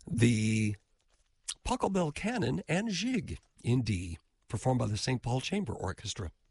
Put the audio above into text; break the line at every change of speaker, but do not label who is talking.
the Pachelbel Canon and Jig in D, performed by the St. Paul Chamber Orchestra.